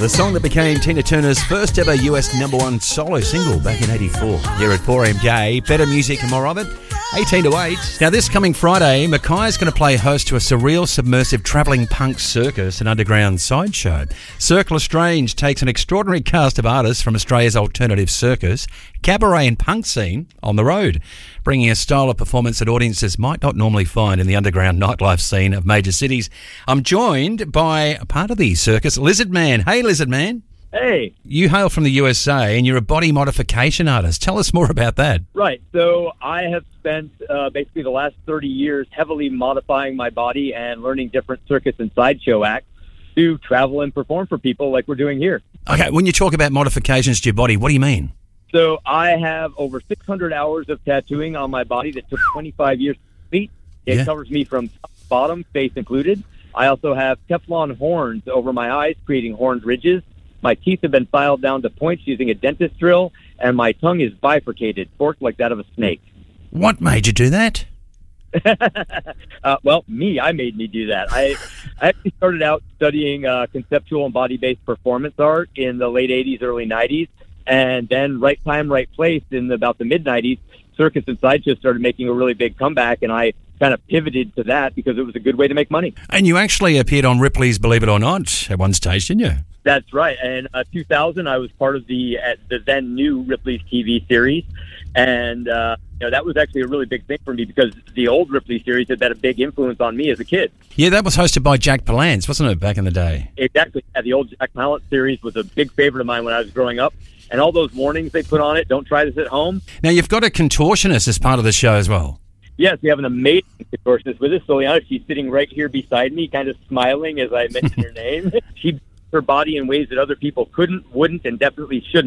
The song that became Tina Turner's first ever US #1 solo single back in '84. Here at 4MK, better music and more of it. 18 to 8. Now this coming Friday, Mackay's going to play host to a surreal, submersive, travelling punk circus and underground sideshow. Circle of Strange takes an extraordinary cast of artists from Australia's alternative circus, cabaret and punk scene on the road, bringing a style of performance that audiences might not normally find in the underground nightlife scene of major cities. I'm joined by a part of the circus, Lizard Man. Hey, Lizard Man. Hey. You hail from the USA and you're a body modification artist. Tell us more about that. Right. So I have spent basically the last 30 years heavily modifying my body and learning different circus and sideshow acts to travel and perform for people like we're doing here. Okay, when you talk about modifications to your body, what do you mean? So I have over 600 hours of tattooing on my body that took 25 years to complete. It covers me from top to bottom, face included. I also have Teflon horns over my eyes, creating horned ridges. My teeth have been filed down to points using a dentist drill, and my tongue is bifurcated, forked like that of a snake. What made you do that? I made me do that. I actually started out studying conceptual and body-based performance art in the late 80s, early 90s, and then Right Time, Right Place in about the mid-90s, circus and sideshow started making a really big comeback, and I kind of pivoted to that because it was a good way to make money. And you actually appeared on Ripley's Believe It or Not at one stage, didn't you? That's right. And 2000, I was part of the then new Ripley's TV series. And, that was actually a really big thing for me because the old Ripley series had been a big influence on me as a kid. Yeah, that was hosted by Jack Palance, wasn't it, back in the day? Exactly. Yeah, the old Jack Palance series was a big favorite of mine when I was growing up. And all those warnings they put on it, don't try this at home. Now, you've got a contortionist as part of the show as well. Yes, we have an amazing contortionist with us, Soliana. She's sitting right here beside me, kind of smiling as I mention her name. She her body in ways that other people couldn't, wouldn't, and definitely shouldn't.